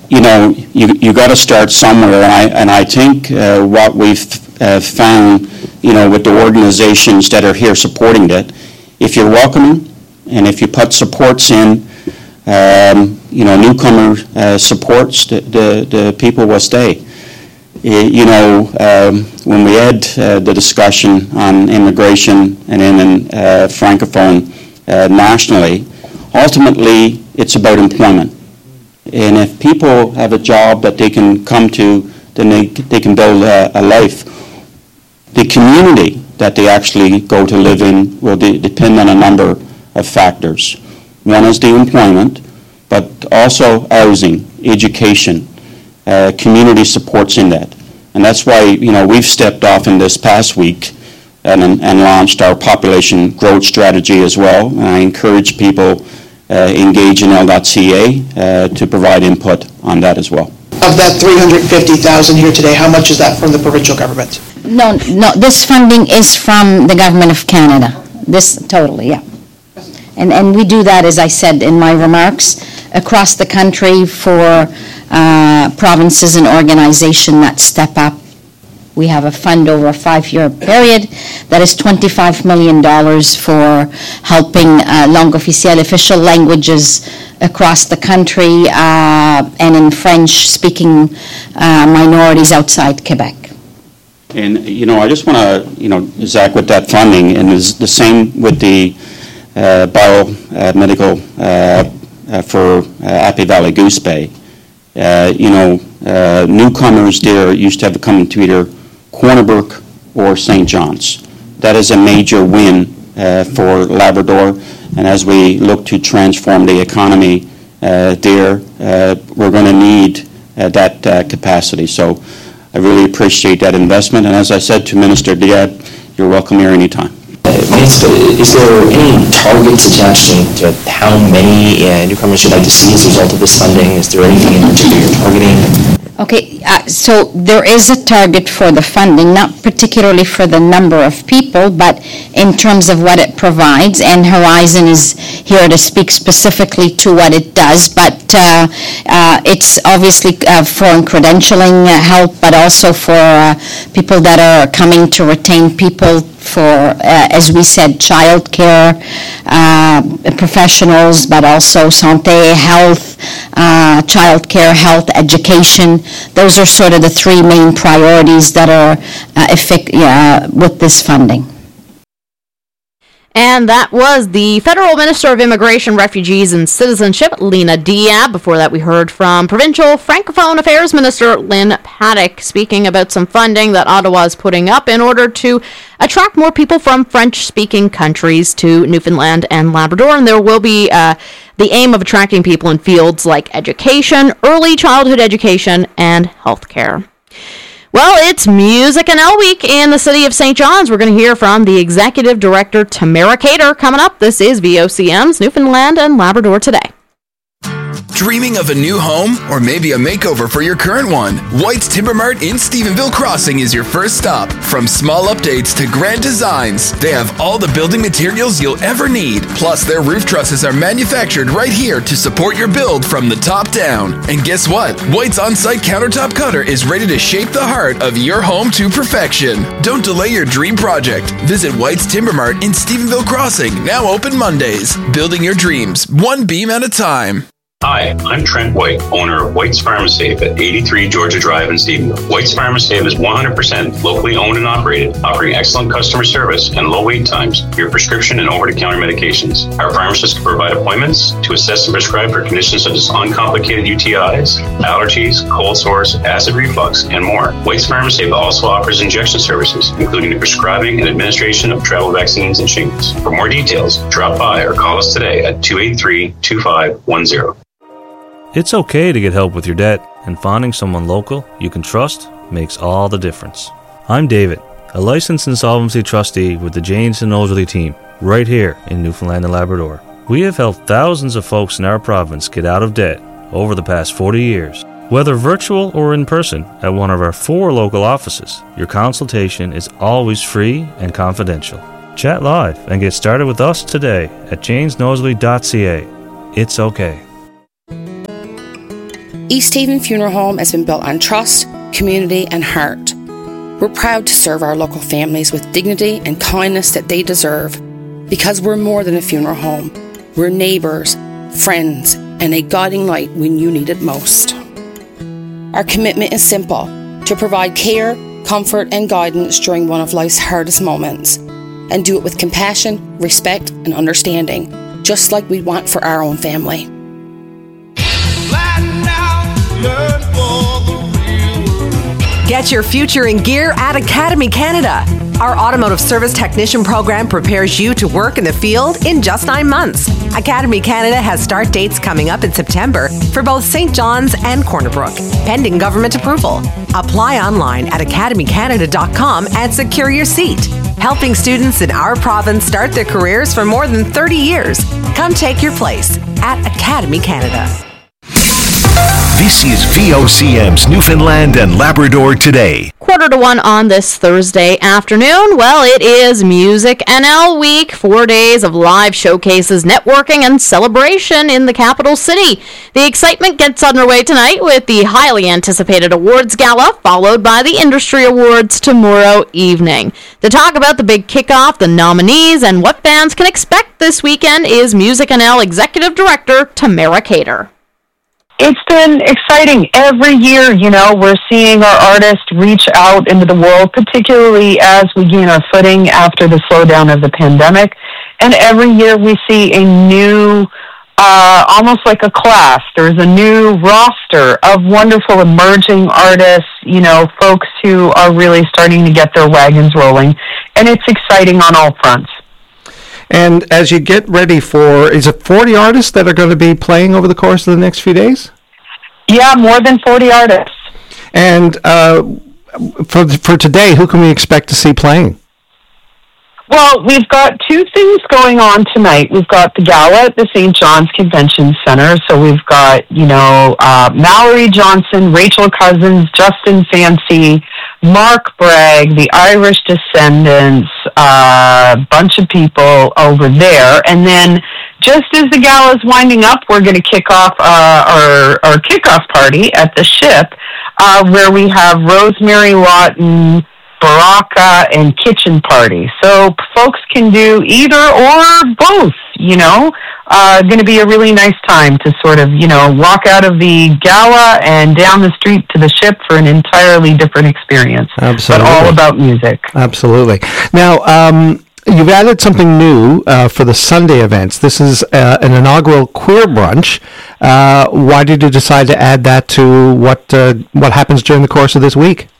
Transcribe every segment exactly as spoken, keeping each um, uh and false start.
you know, you you got to start somewhere, and I and I think uh, what we've uh, found, you know, with the organizations that are here supporting it, if you're welcoming and if you put supports in, um, you know, newcomer uh, supports, the, the the people will stay. You know, um, when we had uh, the discussion on immigration and then uh, Francophone uh, nationally, ultimately it's about employment. And if people have a job that they can come to, then they, they can build a, a life. The community that they actually go to live in will de- depend on a number of factors. One is the employment, but also housing, education, uh, community supports in that. And that's why, you know, we've stepped off in this past week and, and launched our population growth strategy as well. And I encourage people uh, engage in L dot C A uh, to provide input on that as well. Of that three hundred fifty thousand here today, how much is that from the provincial government? No, no, this funding is from the Government of Canada. This, totally, yeah. And and we do that, as I said in my remarks, across the country for uh, provinces and organizations that step up. We have a fund over a five-year period that is twenty-five million dollars for helping uh, langue officielle, official languages across the country, uh, and in French-speaking uh, minorities outside Quebec. And, you know, I just want to, you know, Zach, with that funding, and it's the same with the uh, biomedical uh, uh, for uh, Happy Valley Goose Bay. Uh, you know, uh, newcomers there used to have to come to either Corner Brook or Saint John's. That is a major win uh, for Labrador, and as we look to transform the economy uh, there, uh, we're going to need uh, that uh, capacity. So I really appreciate that investment, and as I said to Minister Diab, you're welcome here anytime. Is there any targets attached to how many uh, newcomers you'd like to see as a result of this funding? Is there anything in particular you're targeting? Okay, uh, so there is a target for the funding, not particularly for the number of people, but in terms of what it provides, and Horizon is here to speak specifically to what it does, but uh, uh, it's obviously uh, foreign credentialing uh, help, but also for uh, people that are coming to retain people for, uh, as we said, child care uh, professionals, but also santé, health, uh, child care, health, education. Those are sort of the three main priorities that are uh, effic- uh, with this funding. And that was the Federal Minister of Immigration, Refugees and Citizenship, Lena Diab. Before that, we heard from Provincial Francophone Affairs Minister Lynn Paddock speaking about some funding that Ottawa is putting up in order to attract more people from French-speaking countries to Newfoundland and Labrador. And there will be uh, the aim of attracting people in fields like education, early childhood education, and healthcare. Well, it's Music and L Week in the city of Saint John's. We're going to hear from the Executive Director, Tamara Cater, coming up. This is V O C M's Newfoundland and Labrador Today. Dreaming of a new home or maybe a makeover for your current one? White's Timber Mart in Stephenville Crossing is your first stop. From small updates to grand designs, they have all the building materials you'll ever need. Plus, their roof trusses are manufactured right here to support your build from the top down. And guess what? White's on-site countertop cutter is ready to shape the heart of your home to perfection. Don't delay your dream project. Visit White's Timber Mart in Stephenville Crossing, now open Mondays. Building your dreams, one beam at a time. Hi, I'm Trent White, owner of White's Pharmasafe at eighty-three Georgia Drive in Stephenville. White's Pharmasafe is one hundred percent locally owned and operated, offering excellent customer service and low wait times for your prescription and over-the-counter medications. Our pharmacists can provide appointments to assess and prescribe for conditions such as uncomplicated U T Is, allergies, cold sores, acid reflux, and more. White's Pharmasafe also offers injection services, including the prescribing and administration of travel vaccines and shingles. For more details, drop by or call us today at two eight three, two five one zero. It's okay to get help with your debt, and finding someone local you can trust makes all the difference. I'm David, a licensed insolvency trustee with the Janes and Nosworthy team, right here in Newfoundland and Labrador. We have helped thousands of folks in our province get out of debt over the past forty years. Whether virtual or in person at one of our four local offices, your consultation is always free and confidential. Chat live and get started with us today at janes nosworthy dot c a. It's okay. East Haven Funeral Home has been built on trust, community, and heart. We're proud to serve our local families with dignity and kindness that they deserve, because we're more than a funeral home. We're neighbours, friends, and a guiding light when you need it most. Our commitment is simple: to provide care, comfort, and guidance during one of life's hardest moments, and do it with compassion, respect, and understanding, just like we want for our own family. Get your future in gear at Academy Canada. Our automotive service technician program prepares you to work in the field in just nine months. Academy Canada has start dates coming up in September for both Saint John's and Corner Brook, pending government approval. Apply online at academy canada dot com and secure your seat. Helping students in our province start their careers for more than thirty years. Come take your place at Academy Canada. This is V O C M's Newfoundland and Labrador Today. Quarter to one on this Thursday afternoon. Well, it is Music N L week. Four days of live showcases, networking, and celebration in the capital city. The excitement gets underway tonight with the highly anticipated awards gala, followed by the industry awards tomorrow evening. To talk about the big kickoff, the nominees, and what fans can expect this weekend is Music N L Executive Director Tamara Cater. It's been exciting. Every year, you know, we're seeing our artists reach out into the world, particularly as we gain our footing after the slowdown of the pandemic. And every year we see a new, uh, almost like a class. There's a new roster of wonderful emerging artists, you know, folks who are really starting to get their wagons rolling. And it's exciting on all fronts. And as you get ready for, is it forty artists that are going to be playing over the course of the next few days? Yeah, more than forty artists. And uh, for for today, who can we expect to see playing? Well, we've got two things going on tonight. We've got the gala at the Saint John's Convention Center. So we've got, you know, uh, Mallory Johnson, Rachel Cousins, Justin Fancy, Mark Bragg, the Irish Descendants, a uh, bunch of people over there. And then just as the gala is winding up, we're going to kick off uh, our, our kickoff party at the Ship, uh, where we have Rosemary Lawton, Baraka, and Kitchen Party. So folks can do either or both, you know. Uh, going to be a really nice time to sort of, you know, walk out of the gala and down the street to the Ship for an entirely different experience. Absolutely. But all about music. Absolutely. Now, um, you've added something new uh, for the Sunday events. This is uh, an inaugural queer brunch. Uh, why did you decide to add that to what uh, what happens during the course of this week?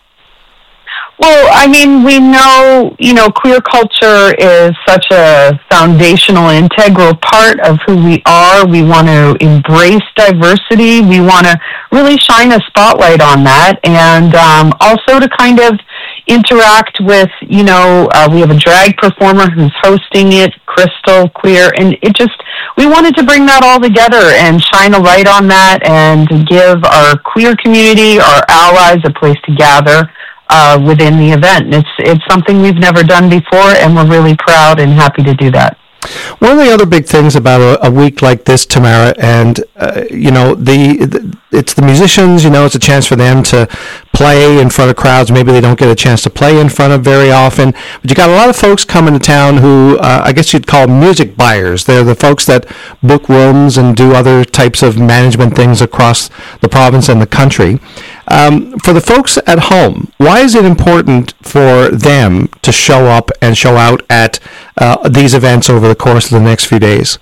Well, I mean, we know, you know, queer culture is such a foundational, integral part of who we are. We want to embrace diversity. We want to really shine a spotlight on that, and um, also to kind of interact with, you know, uh, we have a drag performer who's hosting it, Crystal Queer, and it just, we wanted to bring that all together and shine a light on that and to give our queer community, our allies, a place to gather Uh, within the event. It's it's something we've never done before, and we're really proud and happy to do that. One of the other big things about a, a week like this, Tamara, and uh, you know, the, the it's the musicians. You know, it's a chance for them to play in front of crowds. Maybe they don't get a chance to play in front of very often. But you got a lot of folks coming to town who uh, I guess you'd call music buyers. They're the folks that book rooms and do other types of management things across the province and the country. Um, for the folks at home, why is it important for them to show up and show out at uh, these events over the course of the next few days?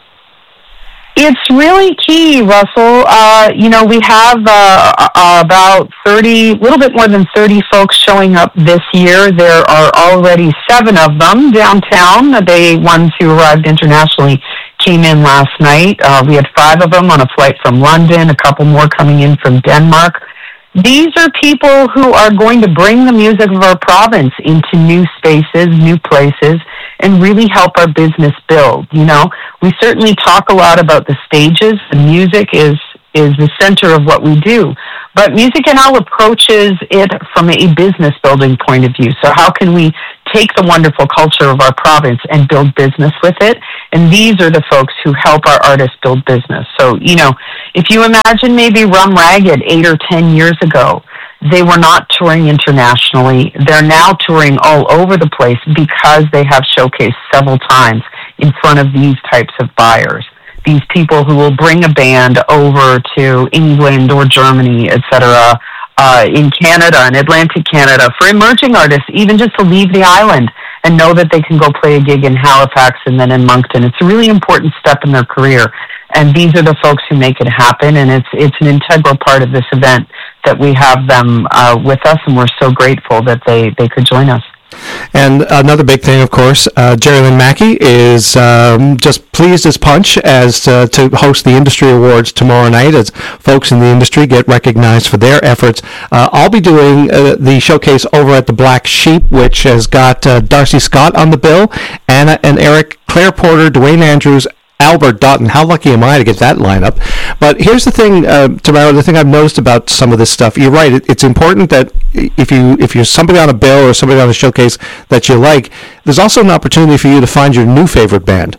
It's really key, Russell. Uh, you know, we have uh, about thirty, a little bit more than thirty folks showing up this year. There are already seven of them downtown. The ones who arrived internationally came in last night. Uh, we had five of them on a flight from London, a couple more coming in from Denmark. These are people who are going to bring the music of our province into new spaces, new places, and really help our business build. You know, we certainly talk a lot about the stages. The music is is the center of what we do. But Music N L approaches it from a business building point of view. So how can we take the wonderful culture of our province and build business with it. And these are the folks who help our artists build business. So, you know, if you imagine maybe Rum Ragged eight or ten years ago, they were not touring internationally. They're now touring all over the place because they have showcased several times in front of these types of buyers. These people who will bring a band over to England or Germany, et cetera, uh, in Canada and Atlantic Canada, for emerging artists, even just to leave the island and know that they can go play a gig in Halifax and then in Moncton. It's a really important step in their career. And these are the folks who make it happen, and it's it's an integral part of this event that we have them uh, with us, and we're so grateful that they, they could join us. And another big thing, of course, uh, Jerry Lynn Mackey is um, just pleased as punch as uh, to host the Industry Awards tomorrow night as folks in the industry get recognized for their efforts. Uh, I'll be doing uh, the showcase over at the Black Sheep, which has got uh, Darcy Scott on the bill, Anna and Eric, Claire Porter, Dwayne Andrews, Albert Dutton. How lucky am I to get that lineup? But here's the thing, uh, Tamara, the thing I've noticed about some of this stuff, you're right, it, it's important that if, you, if you're somebody on a bill or somebody on a showcase that you like, there's also an opportunity for you to find your new favorite band.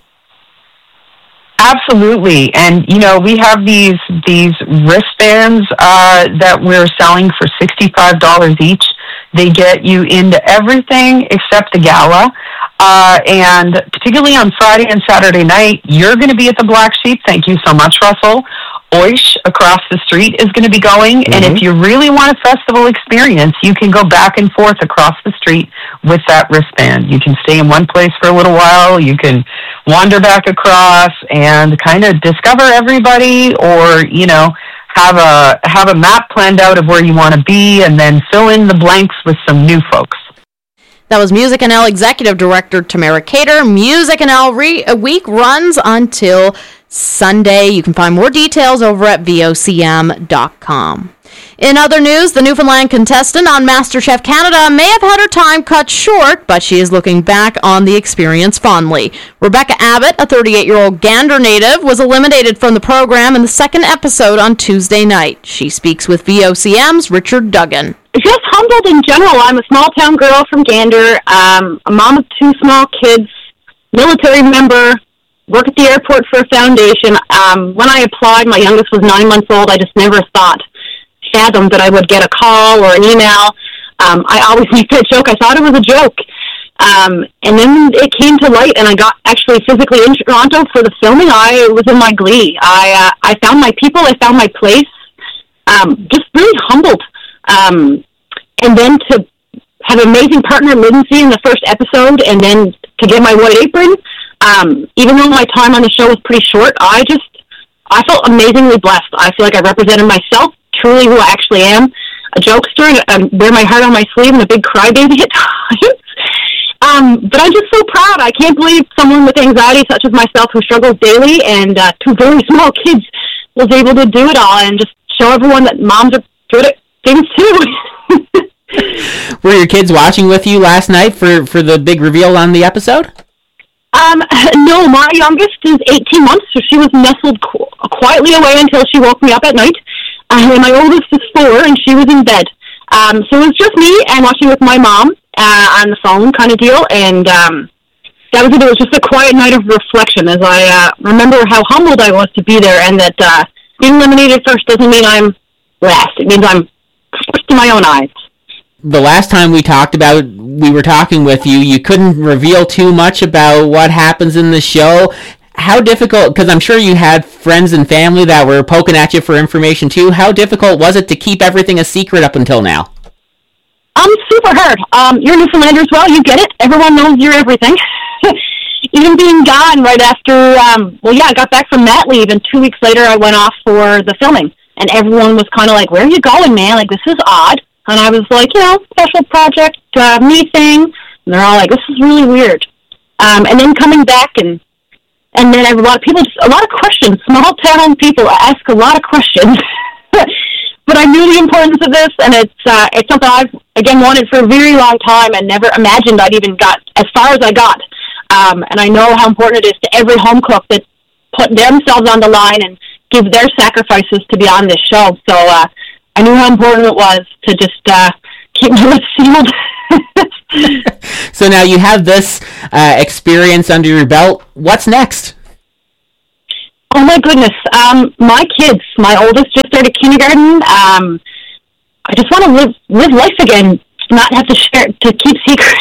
Absolutely. And, you know, we have these these wristbands uh, that we're selling for sixty-five dollars each. They get you into everything except the gala. Uh, and particularly on Friday and Saturday night, you're going to be at the Black Sheep. Thank you so much, Russell. Oish across the street is going to be going. Mm-hmm. And if you really want a festival experience, you can go back and forth across the street with that wristband. You can stay in one place for a little while. You can wander back across and kind of discover everybody, or, you know, have a have a map planned out of where you want to be and then fill in the blanks with some new folks. That was Music N L Executive Director Tamara Cater. Music N L re- a week runs until Sunday. You can find more details over at V O C M dot com. In other news, the Newfoundland contestant on MasterChef Canada may have had her time cut short, but she is looking back on the experience fondly. Rebecca Abbott, a thirty-eight-year-old Gander native, was eliminated from the program in the second episode on Tuesday night. She speaks with V O C M's Richard Duggan. Just humbled in general. I'm a small-town girl from Gander, um, a mom of two small kids, military member, work at the airport for a foundation. Um, when I applied, my youngest was nine months old. I just never thought, fathomed that I would get a call or an email. Um, I always made that joke. I thought it was a joke. Um, and then it came to light, and I got actually physically in Toronto for the filming. I was in my glee. I, uh, I found my people. I found my place. Um, just really humbled. Um, and then to have an amazing partner, Lindsay, in the first episode, and then to get my white apron, um, even though my time on the show was pretty short, I just, I felt amazingly blessed. I feel like I represented myself, truly who I actually am, a jokester, and I wear my heart on my sleeve and a big crybaby at times. Um, but I'm just so proud. I can't believe someone with anxiety such as myself who struggles daily and uh, two very small kids was able to do it all and just show everyone that moms are good at things too. Were your kids watching with you last night for, for the big reveal on the episode? Um, no, my youngest is eighteen months, so she was nestled qu- quietly away until she woke me up at night. Uh, and my oldest is four, and she was in bed. Um, so it was just me and watching with my mom uh, on the phone kind of deal. And um, that was it. It was just a quiet night of reflection as I uh, remember how humbled I was to be there, and that uh, being eliminated first doesn't mean I'm last. It means I'm first in my own eyes. The last time we talked about, we were talking with you, you couldn't reveal too much about what happens in the show. How difficult, because I'm sure you had friends and family that were poking at you for information too, how difficult was it to keep everything a secret up until now? Um, super hard. Um, you're a Newfoundlander as well, you get it. Everyone knows you're everything. Even being gone right after, um, well yeah, I got back from mat leave, and two weeks later I went off for the filming. And everyone was kind of like, where are you going, man? Like, this is odd. And I was like, you know, special project, uh, me thing. And they're all like, this is really weird. Um, and then coming back, and and then I have a lot of people, just, a lot of questions. Small town people ask a lot of questions. But I knew the importance of this, and it's uh, it's something I've, again, wanted for a very long time and never imagined I'd even got as far as I got. Um, and I know how important it is to every home cook that put themselves on the line and give their sacrifices to be on this show. So, uh, I knew how important it was to just uh, keep my lips sealed. So now you have this uh, experience under your belt. What's next? Oh my goodness. Um, my kids, my oldest just started kindergarten. Um, I just want to live live life again, not have to share to keep secrets.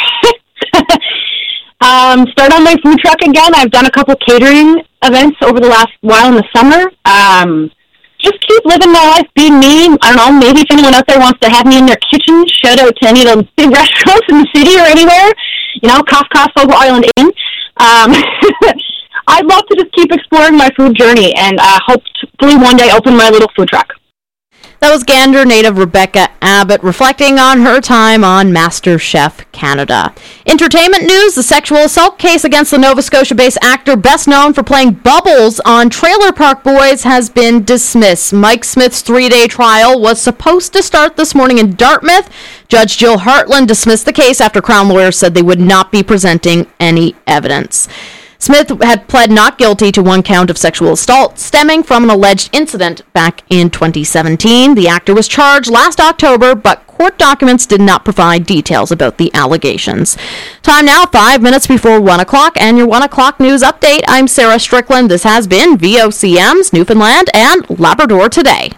um, start on my food truck again. I've done a couple catering events over the last while in the summer. Um, just keep living my life, being me. I don't know, maybe if anyone out there wants to have me in their kitchen, shout out to any of the big restaurants in the city or anywhere. You know, Cough Cough, Fogo Island Inn. Um, I'd love to just keep exploring my food journey and uh, hopefully one day open my little food truck. That was Gander native Rebecca Abbott reflecting on her time on MasterChef Canada. Entertainment news, the sexual assault case against the Nova Scotia-based actor best known for playing Bubbles on Trailer Park Boys has been dismissed. Mike Smith's three-day trial was supposed to start this morning in Dartmouth. Judge Jill Hartland dismissed the case after Crown lawyers said they would not be presenting any evidence. Smith had pled not guilty to one count of sexual assault stemming from an alleged incident back in twenty seventeen. The actor was charged last October, but court documents did not provide details about the allegations. Time now, five minutes before one o'clock, and your one o'clock news update. I'm Sarah Strickland. This has been V O C M's Newfoundland and Labrador Today.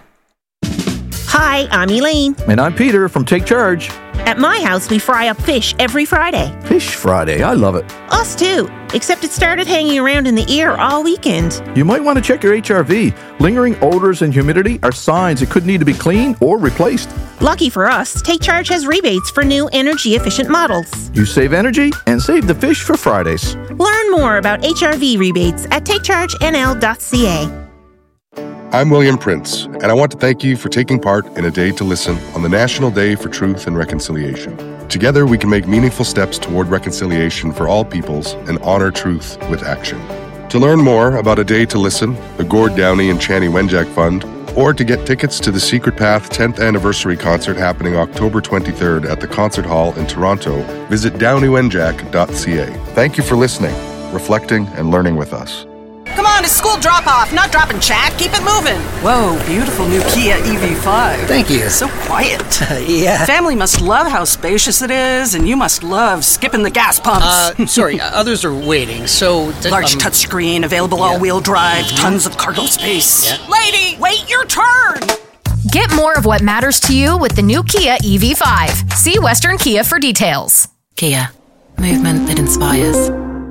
Hi, I'm Elaine. And I'm Peter from Take Charge. At my house, we fry up fish every Friday. Fish Friday, I love it. Us too, except it started hanging around in the air all weekend. You might want to check your H R V. Lingering odors and humidity are signs it could need to be cleaned or replaced. Lucky for us, Take Charge has rebates for new energy-efficient models. You save energy and save the fish for Fridays. Learn more about H R V rebates at take charge n l dot c a. I'm William Prince, and I want to thank you for taking part in A Day to Listen on the National Day for Truth and Reconciliation. Together, we can make meaningful steps toward reconciliation for all peoples and honor truth with action. To learn more about A Day to Listen, the Gord Downey and Chani Wenjack Fund, or to get tickets to the Secret Path tenth Anniversary Concert happening October twenty-third at the Concert Hall in Toronto, visit downey wenjack dot c a. Thank you for listening, reflecting, and learning with us. Come on, it's school drop-off, not dropping chat. Keep it moving. Whoa, beautiful new Kia E V five. Thank you. So quiet. Yeah. Family must love how spacious it is, and you must love skipping the gas pumps. Uh, sorry, others are waiting, so... Th- Large um, touchscreen, available yeah. all-wheel drive, Mm-hmm. tons of cargo space. Yeah. Lady, wait your turn! Get more of what matters to you with the new Kia E V five. See Western Kia for details. Kia. Movement that inspires.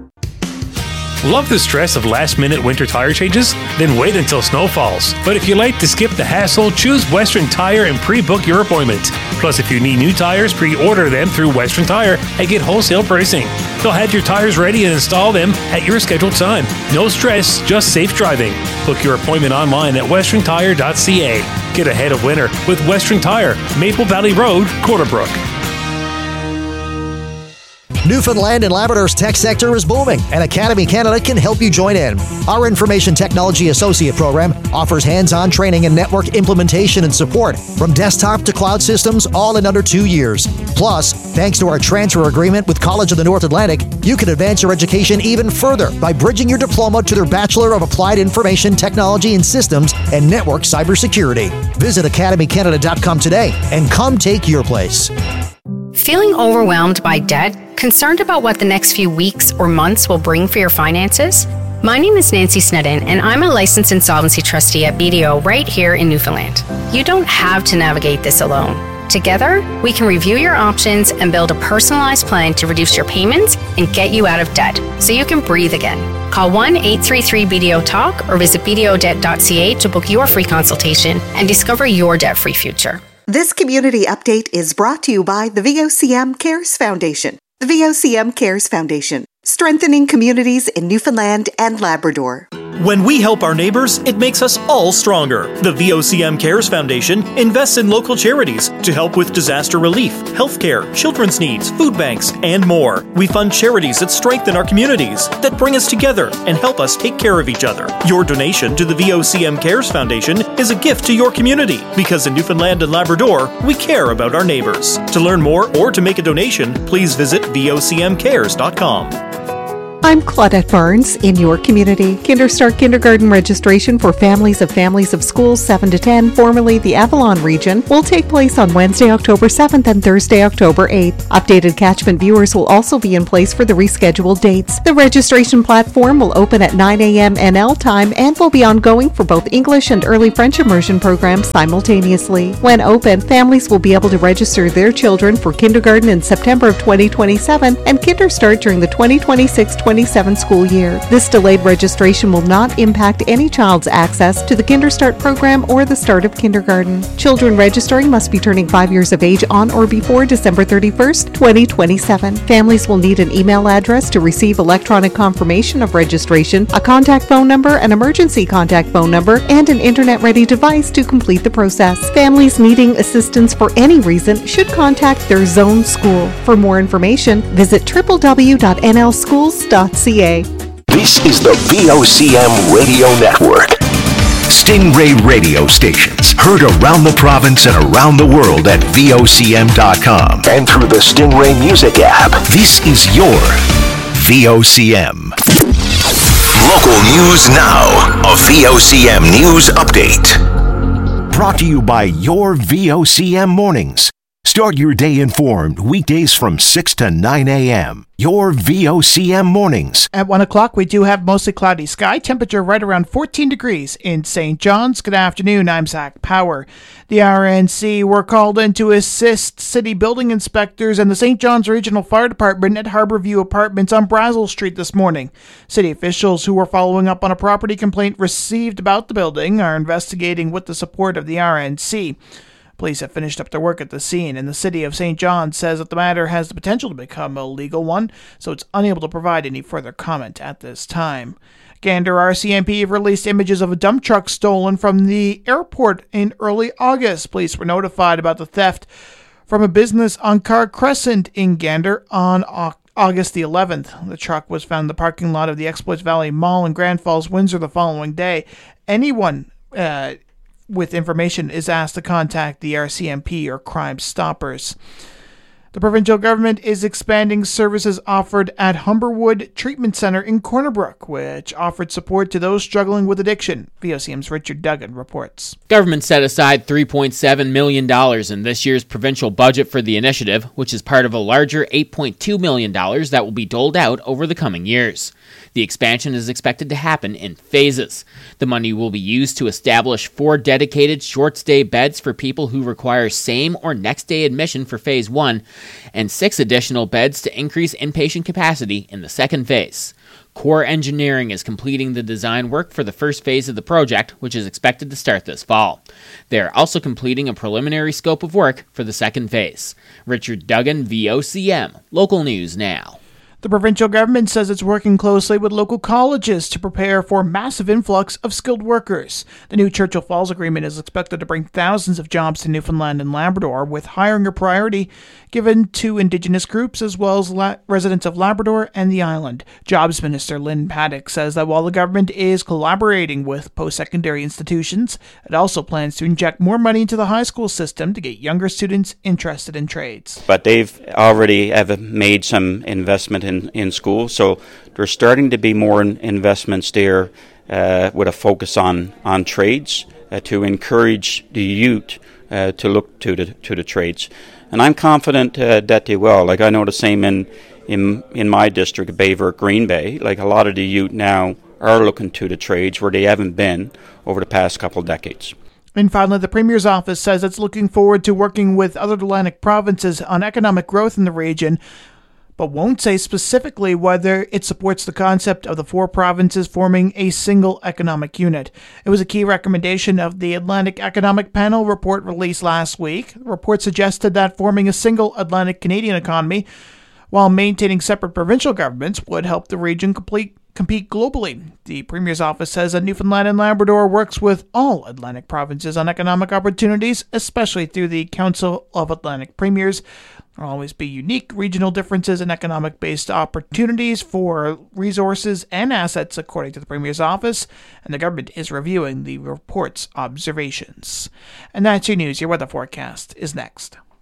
Love the stress of last-minute winter tire changes? Then wait until snow falls. But if you like to skip the hassle, choose Western Tire and pre-book your appointment. Plus, if you need new tires, pre-order them through Western Tire and get wholesale pricing. They'll have your tires ready and install them at your scheduled time. No stress, just safe driving. Book your appointment online at western tire dot c a. Get ahead of winter with Western Tire, Maple Valley Road, Quarterbrook. Newfoundland and Labrador's tech sector is booming, and Academy Canada can help you join in. Our Information Technology Associate Program offers hands-on training and network implementation and support, from desktop to cloud systems, all in under two years. Plus, thanks to our transfer agreement with College of the North Atlantic, you can advance your education even further by bridging your diploma to their Bachelor of Applied Information Technology and Systems and Network Cybersecurity. Visit academy canada dot com today and come take your place. Feeling overwhelmed by debt? Concerned about what the next few weeks or months will bring for your finances? My name is Nancy Snedden, and I'm a licensed insolvency trustee at B D O right here in Newfoundland. You don't have to navigate this alone. Together, we can review your options and build a personalized plan to reduce your payments and get you out of debt so you can breathe again. Call one eight three three B D O talk or visit b d o debt dot c a to book your free consultation and discover your debt-free future. This community update is brought to you by the V O C M Cares Foundation. The V O C M Cares Foundation, strengthening communities in Newfoundland and Labrador. When we help our neighbors, it makes us all stronger. The V O C M Cares Foundation invests in local charities to help with disaster relief, healthcare, children's needs, food banks, and more. We fund charities that strengthen our communities, that bring us together and help us take care of each other. Your donation to the V O C M Cares Foundation is a gift to your community, because in Newfoundland and Labrador, we care about our neighbors. To learn more or to make a donation, please visit v o c m cares dot com. I'm Claudette Barnes in your community. Kinderstart Kindergarten registration for families of families of schools seven to ten, formerly the Avalon region, will take place on Wednesday, October seventh and Thursday, October eighth. Updated catchment viewers will also be in place for the rescheduled dates. The registration platform will open at nine a.m. N L time and will be ongoing for both English and early French immersion programs simultaneously. When open, families will be able to register their children for kindergarten in September of twenty twenty-seven and Kinderstart during the twenty twenty-six twenty twenty-seven school year. This delayed registration will not impact any child's access to the Kinderstart program or the start of kindergarten. Children registering must be turning five years of age on or before December thirty-first, twenty twenty-seven. Families will need an email address to receive electronic confirmation of registration, a contact phone number, an emergency contact phone number, and an internet-ready device to complete the process. Families needing assistance for any reason should contact their zone school. For more information, visit w w w dot n l schools dot c a. This is the V O C M Radio Network. Stingray radio stations heard around the province and around the world at V O C M dot com and through the Stingray Music app. This is your V O C M. Local news now. A V O C M News Update. Brought to you by your V O C M Mornings. Start your day informed weekdays from six to nine a.m. Your V O C M Mornings. At one o'clock, we do have mostly cloudy sky. Temperature right around fourteen degrees in Saint John's. Good afternoon. I'm Zach Power. The R N C were called in to assist city building inspectors and the Saint John's Regional Fire Department at Harborview Apartments on Brazel Street this morning. City officials who were following up on a property complaint received about the building are investigating with the support of the R N C. Police have finished up their work at the scene, and the City of Saint John says that the matter has the potential to become a legal one, so it's unable to provide any further comment at this time. Gander R C M P have released images of a dump truck stolen from the airport in early August. Police were notified about the theft from a business on Car Crescent in Gander on August the eleventh. The truck was found in the parking lot of the Exploits Valley Mall in Grand Falls, Windsor the following day. Anyone uh, with information is asked to contact the R C M P or Crime Stoppers. The provincial government is expanding services offered at Humberwood Treatment Centre in Corner Brook, which offered support to those struggling with addiction. V O C M's Richard Duggan reports. Government set aside three point seven million dollars in this year's provincial budget for the initiative, which is part of a larger eight point two million dollars that will be doled out over the coming years. The expansion is expected to happen in phases. The money will be used to establish four dedicated short-stay beds for people who require same or next-day admission for Phase one, and six additional beds to increase inpatient capacity in the second phase. Core Engineering is completing the design work for the first phase of the project, which is expected to start this fall. They are also completing a preliminary scope of work for the second phase. Richard Duggan, V O C M, Local News Now. The provincial government says it's working closely with local colleges to prepare for a massive influx of skilled workers. The new Churchill Falls Agreement is expected to bring thousands of jobs to Newfoundland and Labrador, with hiring a priority given to Indigenous groups as well as la- residents of Labrador and the island. Jobs Minister Lynn Paddock says that while the government is collaborating with post-secondary institutions, it also plans to inject more money into the high school system to get younger students interested in trades. But they've already have made some investment in In, in school, so there's starting to be more in investments there uh, with a focus on on trades uh, to encourage the youth uh, to look to the to the trades, and I'm confident uh, that they will. Like I know the same in in in my district, Bayvert, Green Bay. Like a lot of the youth now are looking to the trades where they haven't been over the past couple of decades. And finally, the Premier's office says it's looking forward to working with other Atlantic provinces on economic growth in the region, but won't say specifically whether it supports the concept of the four provinces forming a single economic unit. It was a key recommendation of the Atlantic Economic Panel report released last week. The report suggested that forming a single Atlantic Canadian economy while maintaining separate provincial governments would help the region complete compete globally. The Premier's office says that Newfoundland and Labrador works with all Atlantic provinces on economic opportunities, especially through the Council of Atlantic Premiers. There will always be unique regional differences in economic-based opportunities for resources and assets, according to the Premier's office, and the government is reviewing the report's observations. And that's your news. Your weather forecast is next.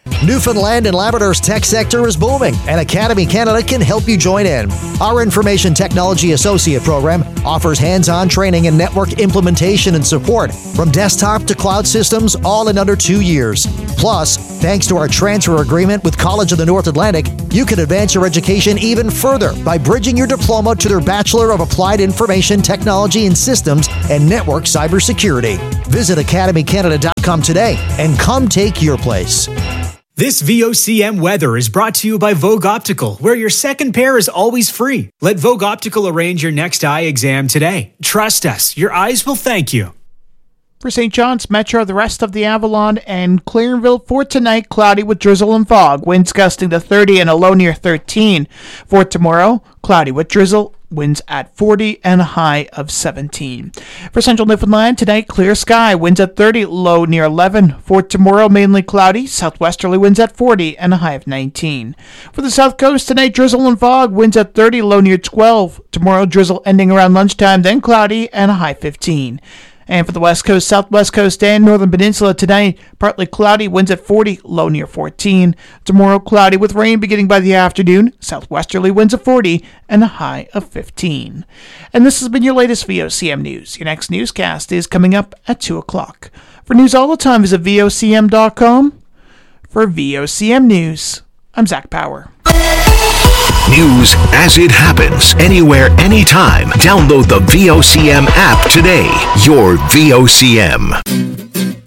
Newfoundland and Labrador's tech sector is booming, and Academy Canada can help you join in. Our Information Technology Associate program offers hands-on training and network implementation and support from desktop to cloud systems, all in under two years. Plus, thanks to our transfer agreement with College of the North Atlantic, you can advance your education even further by bridging your diploma to their Bachelor of Applied Information Technology and Systems and Network Cybersecurity. Visit academy canada dot com today and come take your place. This V O C M weather is brought to you by Vogue Optical, where your second pair is always free. Let Vogue Optical arrange your next eye exam today. Trust us, your eyes will thank you. For Saint John's Metro, the rest of the Avalon and Clearanville for tonight, cloudy with drizzle and fog. Winds gusting to thirty and a low near thirteen. For tomorrow, cloudy with drizzle, winds at forty and a high of seventeen. For central Newfoundland, tonight, clear sky, winds at thirty, low near eleven. For tomorrow, mainly cloudy, southwesterly winds at forty and a high of nineteen. For the south coast, tonight, drizzle and fog, winds at thirty, low near twelve. Tomorrow, drizzle ending around lunchtime, then cloudy and a high fifteen. And for the west coast, southwest coast, and northern peninsula tonight, partly cloudy, winds at forty, low near fourteen. Tomorrow, cloudy with rain beginning by the afternoon, southwesterly winds at forty, and a high of fifteen. And this has been your latest V O C M News. Your next newscast is coming up at two o'clock. For news all the time, visit V O C M dot com. For V O C M News, I'm Zach Power. News as it happens, anywhere, anytime. Download the V O C M app today. Your V O C M.